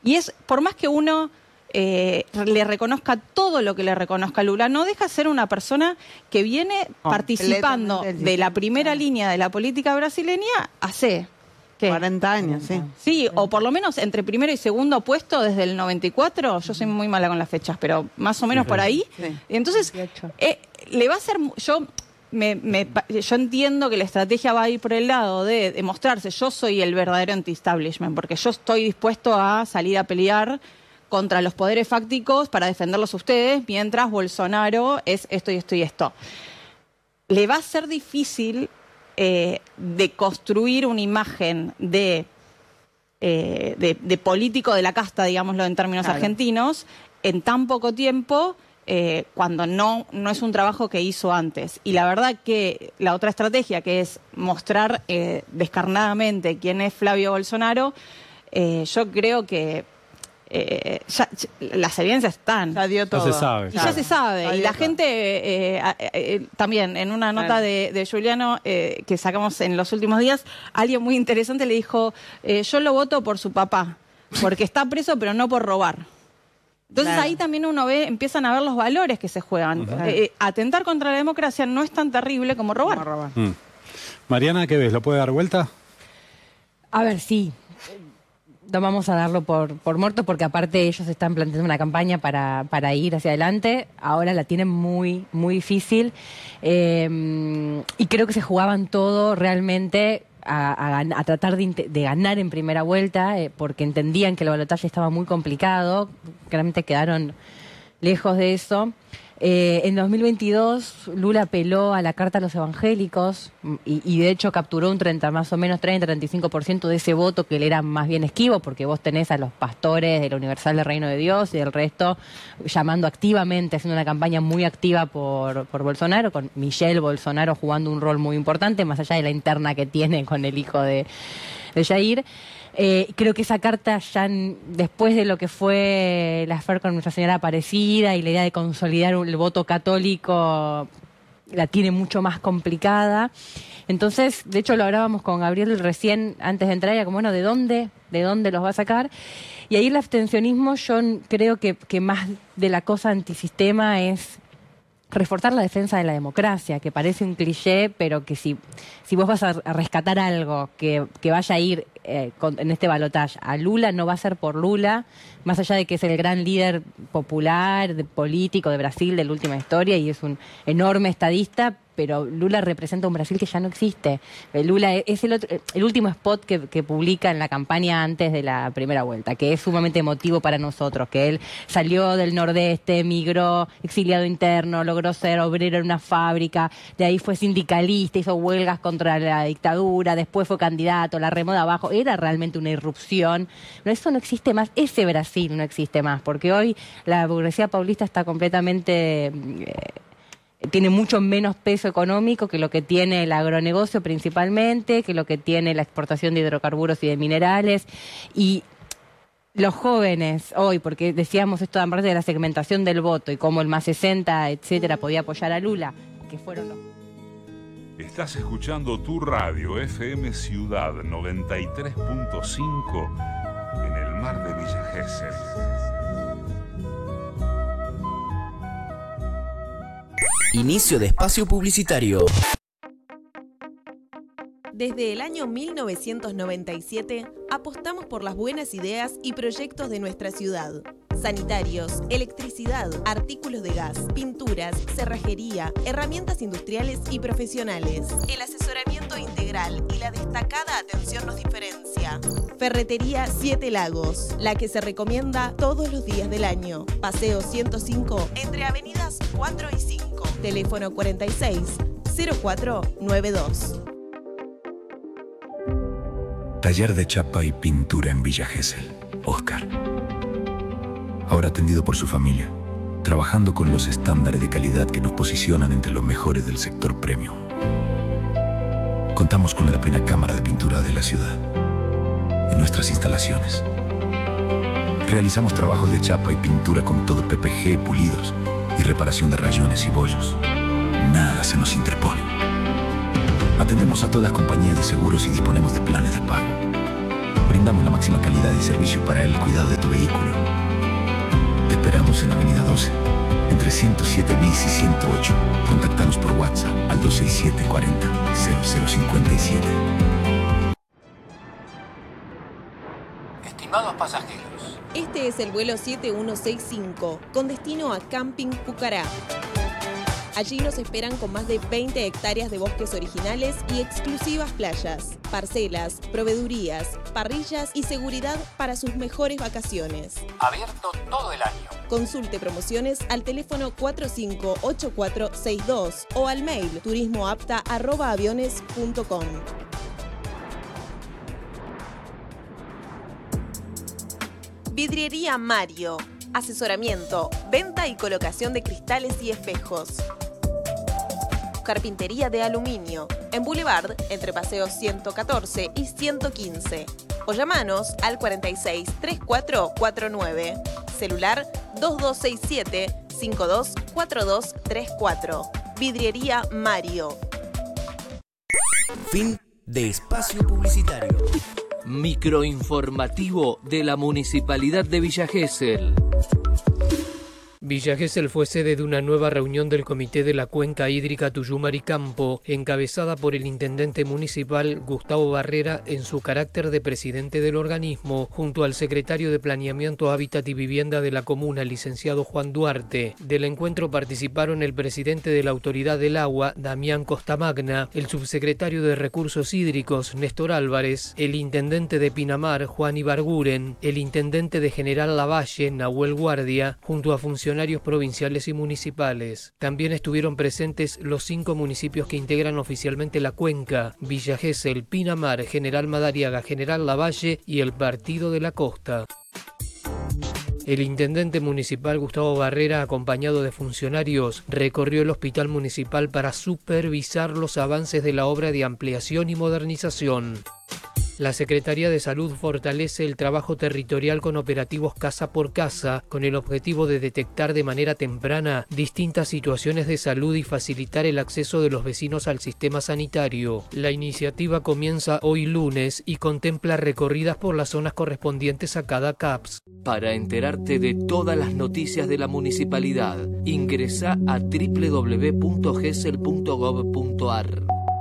Y es, por más que uno le reconozca todo lo que le reconozca a Lula, no deja de ser una persona que viene participando de la primera línea de la política brasileña hace... ¿qué? 40 años, sí. Sí, o por lo menos entre primero y segundo puesto desde el 94, yo soy muy mala con las fechas, pero más o menos por ahí. Sí. Entonces, le va a hacer... Yo entiendo que la estrategia va a ir por el lado de demostrarse, yo soy el verdadero anti-establishment, porque yo estoy dispuesto a salir a pelear contra los poderes fácticos para defenderlos a ustedes, mientras Bolsonaro es esto y esto y esto. Le va a ser difícil... de construir una imagen de político de la casta, digámoslo en términos argentinos, en tan poco tiempo, cuando no es un trabajo que hizo antes. Y la verdad que la otra estrategia, que es mostrar descarnadamente quién es Flavio Bolsonaro, yo creo que ya, las evidencias están. Ya dio todo. Ya se sabe. Y ya se sabe. Y la gente, también, en una nota de Giuliano que sacamos en los últimos días, alguien muy interesante le dijo, yo lo voto por su papá, porque está preso pero no por robar. Entonces ahí también uno empiezan a ver los valores que se juegan. Atentar contra la democracia no es tan terrible como robar. Mariana, ¿qué ves? ¿Lo puede dar vuelta? A ver, sí. No vamos a darlo por muerto porque aparte ellos están planteando una campaña para ir hacia adelante. Ahora la tienen muy, muy difícil. Y creo que se jugaban todo realmente a tratar de ganar en primera vuelta porque entendían que el balotaje estaba muy complicado. Claramente quedaron lejos de eso. En 2022 Lula apeló a la Carta a los Evangélicos y de hecho capturó un 35% de ese voto que le era más bien esquivo, porque vos tenés a los pastores de la Universal del Reino de Dios y el resto llamando activamente, haciendo una campaña muy activa por Bolsonaro, con Michelle Bolsonaro jugando un rol muy importante, más allá de la interna que tiene con el hijo de Jair. Creo que esa carta ya después de lo que fue la affair con Nuestra Señora Aparecida y la idea de consolidar el voto católico la tiene mucho más complicada. Entonces, de hecho lo hablábamos con Gabriel recién antes de entrar, ya como bueno, ¿de dónde los va a sacar? Y ahí el abstencionismo yo creo que más de la cosa antisistema es reforzar la defensa de la democracia, que parece un cliché, pero que si vos vas a rescatar algo que vaya a ir en este balotaje a Lula, no va a ser por Lula, más allá de que es el gran líder popular, político de Brasil de la última historia y es un enorme estadista, pero Lula representa un Brasil que ya no existe. Lula es el último spot que publica en la campaña antes de la primera vuelta, que es sumamente emotivo para nosotros, que él salió del Nordeste, emigró, exiliado interno, logró ser obrero en una fábrica, de ahí fue sindicalista, hizo huelgas contra la dictadura, después fue candidato, la remó de abajo, era realmente una irrupción. No, eso no existe más, ese Brasil no existe más, porque hoy la burguesía paulista está completamente... tiene mucho menos peso económico que lo que tiene el agronegocio principalmente, que lo que tiene la exportación de hidrocarburos y de minerales. Y los jóvenes hoy, porque decíamos esto aparte de la segmentación del voto y cómo el más 60, etcétera, podía apoyar a Lula, que fueron los... Estás escuchando tu radio FM Ciudad 93.5 en el mar de Villa Gesell. Inicio de espacio publicitario. Desde el año 1997 apostamos por las buenas ideas y proyectos de nuestra ciudad. Sanitarios, electricidad, artículos de gas, pinturas, cerrajería, herramientas industriales y profesionales. El asesoramiento integral y la destacada atención nos diferencia. Ferretería Siete Lagos, la que se recomienda todos los días del año. Paseo 105, entre avenidas 4 y 5. Teléfono 46 0492. Taller de chapa y pintura en Villa Gesell. Oscar. Ahora atendido por su familia, trabajando con los estándares de calidad que nos posicionan entre los mejores del sector premium. Contamos con la primera cámara de pintura de la ciudad. En nuestras instalaciones realizamos trabajos de chapa y pintura con todo PPG, pulidos y reparación de rayones y bollos. Nada se nos interpone. Atendemos a todas las compañías de seguros y disponemos de planes de pago. Brindamos la máxima calidad y servicio para el cuidado de tu vehículo. Te esperamos en Avenida 12, entre 107 bis y 108. Contactanos por WhatsApp al 267 40 0057. Estimados pasajeros, Este es el vuelo 7165 con destino a Camping Pucará. Allí nos esperan con más de 20 hectáreas de bosques originales y exclusivas playas, parcelas, proveedurías, parrillas y seguridad para sus mejores vacaciones. abierto todo el año. Consulte promociones al teléfono 458462 o al mail turismoapta@aviones.com. Vidriería Mario. Asesoramiento, venta y colocación de cristales y espejos. Carpintería de aluminio. En Boulevard, entre Paseos 114 y 115. O llamanos al 46 3449. Celular 2267 524234. Vidriería Mario. Fin de espacio publicitario. Microinformativo de la Municipalidad de Villa Gesell. Villa Gesell fue sede de una nueva reunión del Comité de la Cuenca Hídrica Tuyumar-y-Campo, encabezada por el intendente municipal Gustavo Barrera en su carácter de presidente del organismo, junto al secretario de Planeamiento, Hábitat y Vivienda de la comuna, licenciado Juan Duarte. Del encuentro participaron el presidente de la Autoridad del Agua, Damián Costamagna, el subsecretario de Recursos Hídricos, Néstor Álvarez, el intendente de Pinamar, Juan Ibarguren, el intendente de General Lavalle, Nahuel Guardia, junto a funcionarios provinciales y municipales. También estuvieron presentes los 5 municipios que integran oficialmente la cuenca: Villa Gesell, Pinamar, General Madariaga, General Lavalle y el Partido de la Costa. El intendente municipal Gustavo Barrera, acompañado de funcionarios, recorrió el hospital municipal para supervisar los avances de la obra de ampliación y modernización. La Secretaría de Salud fortalece el trabajo territorial con operativos casa por casa, con el objetivo de detectar de manera temprana distintas situaciones de salud y facilitar el acceso de los vecinos al sistema sanitario. La iniciativa comienza hoy lunes y contempla recorridas por las zonas correspondientes a cada CAPS. Para enterarte de todas las noticias de la municipalidad, ingresa a www.gesell.gov.ar.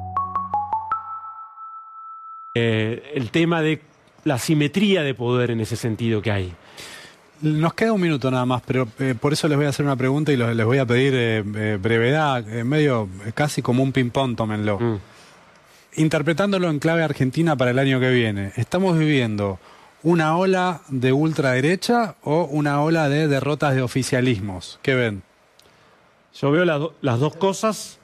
El tema de la asimetría de poder en ese sentido que hay. Nos queda un minuto nada más, pero por eso les voy a hacer una pregunta y les voy a pedir brevedad, medio casi como un ping-pong, tómenlo. Interpretándolo en clave argentina para el año que viene, ¿estamos viviendo una ola de ultraderecha o una ola de derrotas de oficialismos? ¿Qué ven? Yo veo las dos cosas,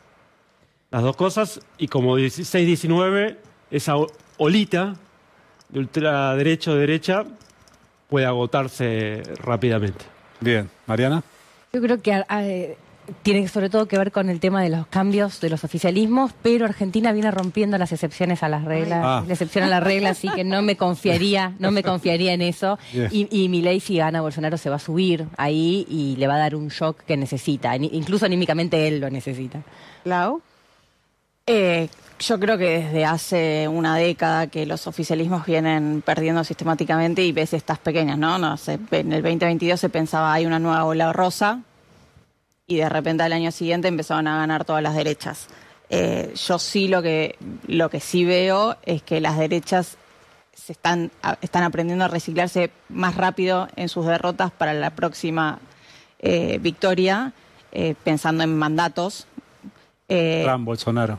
y como 16-19, esa olita de ultraderecha o derecha puede agotarse rápidamente. Bien, Mariana. Yo creo que tiene sobre todo que ver con el tema de los cambios de los oficialismos, pero Argentina viene rompiendo las excepciones a las reglas, la excepción a la regla, así que no me confiaría en eso. Y Milei, si gana, Bolsonaro se va a subir ahí y le va a dar un shock que necesita, incluso anímicamente él lo necesita. ¿Lau? Yo creo que desde hace una década que los oficialismos vienen perdiendo sistemáticamente y ves estas pequeñas, ¿no? No sé, en el 2022 se pensaba hay una nueva ola rosa y de repente al año siguiente empezaron a ganar todas las derechas. Yo sí lo que sí veo es que las derechas están aprendiendo a reciclarse más rápido en sus derrotas para la próxima victoria, pensando en mandatos. Trump, Bolsonaro.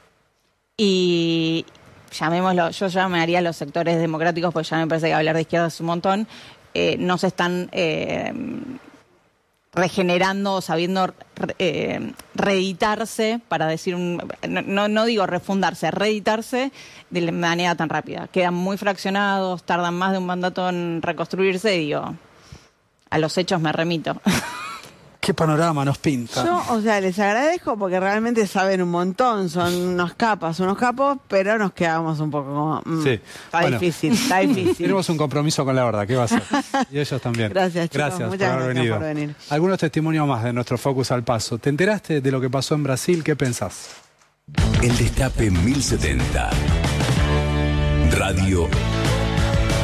Y llamémoslo, yo llamaría a los sectores democráticos, porque ya me parece que hablar de izquierda es un montón, no se están regenerando o sabiendo reeditarse, para decir, no digo refundarse, reeditarse de manera tan rápida. Quedan muy fraccionados, tardan más de un mandato en reconstruirse y digo, a los hechos me remito. ¿Qué panorama nos pinta? Yo, les agradezco porque realmente saben un montón, son unos capos, pero nos quedamos un poco como... sí. Está difícil. Tenemos un compromiso con la verdad, ¿qué va a ser? Y ellos también. Gracias, chicos. Muchas gracias por venir. Algunos testimonios más de nuestro Focus al Paso. ¿Te enteraste de lo que pasó en Brasil? ¿Qué pensás? El Destape 1070. Radio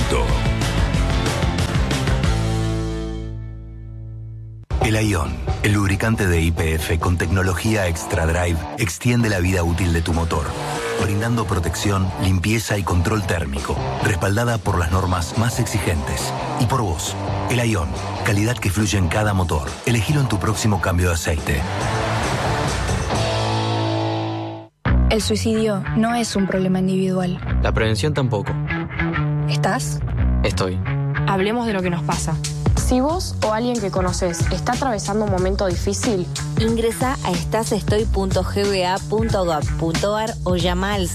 El Aion, el lubricante de YPF con tecnología Extra Drive, extiende la vida útil de tu motor, brindando protección, limpieza y control térmico, respaldada por las normas más exigentes. Y por vos, el Aion, calidad que fluye en cada motor. Elegilo en tu próximo cambio de aceite. El suicidio no es un problema individual. La prevención tampoco. ¿Estás? Estoy. Hablemos de lo que nos pasa. Si vos o alguien que conoces está atravesando un momento difícil, ingresa a estasestoy.gba.gov.ar o llama al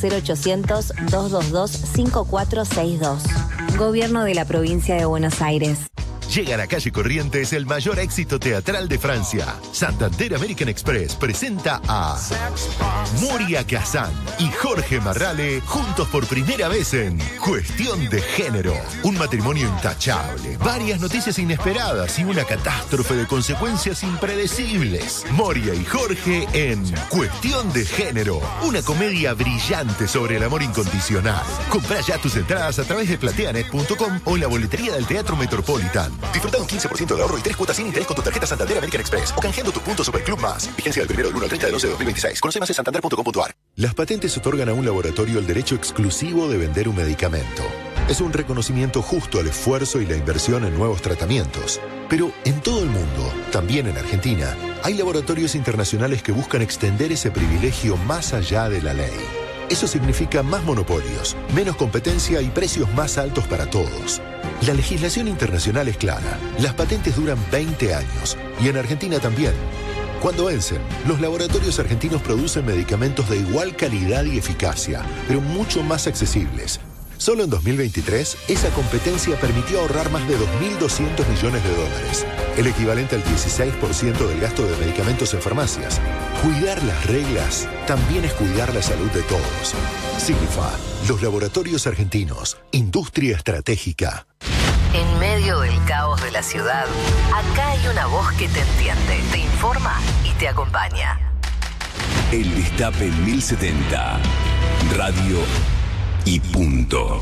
0800-222-5462. Gobierno de la Provincia de Buenos Aires. Llega a la calle Corrientes el mayor éxito teatral de Francia. Santander American Express presenta a Moria Kazan y Jorge Marrale juntos por primera vez en Cuestión de Género. Un matrimonio intachable, varias noticias inesperadas y una catástrofe de consecuencias impredecibles. Moria y Jorge en Cuestión de Género. Una comedia brillante sobre el amor incondicional. Comprá ya tus entradas a través de plateanet.com o en la boletería del Teatro Metropolitan. Disfruta un 15% de ahorro y 3 cuotas sin interés con tu tarjeta Santander American Express o canjeando tu punto Superclub Más. Vigencia del 1 al 30 de 2026. Conoce más en santander.com.ar. Las patentes otorgan a un laboratorio el derecho exclusivo de vender un medicamento. Es un reconocimiento justo al esfuerzo y la inversión en nuevos tratamientos. Pero en todo el mundo, también en Argentina, hay laboratorios internacionales que buscan extender ese privilegio más allá de la ley. Eso significa más monopolios, menos competencia y precios más altos para todos. La legislación internacional es clara. Las patentes duran 20 años y en Argentina también. Cuando vencen, los laboratorios argentinos producen medicamentos de igual calidad y eficacia, pero mucho más accesibles. Solo en 2023, esa competencia permitió ahorrar más de 2.200 millones de dólares, el equivalente al 16% del gasto de medicamentos en farmacias. Cuidar las reglas también es cuidar la salud de todos. Signifa, los laboratorios argentinos, industria estratégica. En medio del caos de la ciudad, acá hay una voz que te entiende, te informa y te acompaña. El Destape 1070. Radio y punto.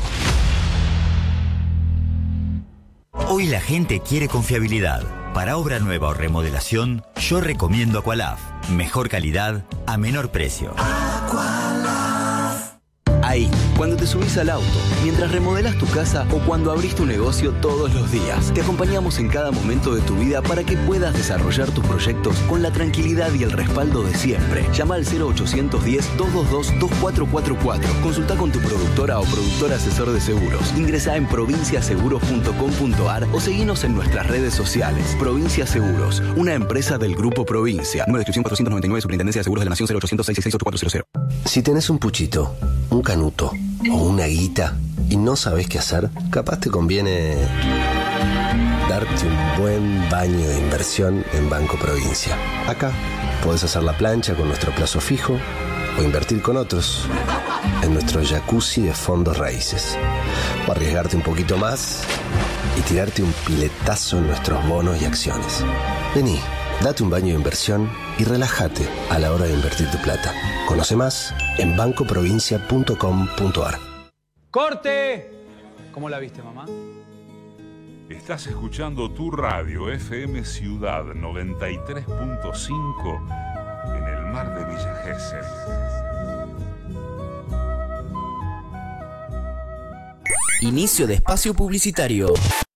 Hoy la gente quiere confiabilidad. Para obra nueva o remodelación, yo recomiendo Aqualaf. Mejor calidad a menor precio. Ahí, cuando te subís al auto, mientras remodelas tu casa o cuando abrís tu negocio todos los días. Te acompañamos en cada momento de tu vida para que puedas desarrollar tus proyectos con la tranquilidad y el respaldo de siempre. Llama al 0810-222-2444. Consulta con tu productora o productor asesor de seguros. Ingresá en provinciaseguros.com.ar o seguinos en nuestras redes sociales. Provincia Seguros, una empresa del Grupo Provincia. Número de inscripción 499, Superintendencia de Seguros de la Nación, 0800-666-8400. Si tenés un puchito, un canuto o una guita y no sabés qué hacer, capaz te conviene darte un buen baño de inversión en Banco Provincia. Acá podés hacer la plancha con nuestro plazo fijo o invertir con otros en nuestro jacuzzi de fondos raíces. O arriesgarte un poquito más y tirarte un piletazo en nuestros bonos y acciones. Vení, date un baño de inversión y relájate a la hora de invertir tu plata. Conoce más en bancoprovincia.com.ar. ¡Corte! ¿Cómo la viste, mamá? Estás escuchando tu radio FM Ciudad 93.5 en el mar de Villa Gesell. Inicio de espacio publicitario.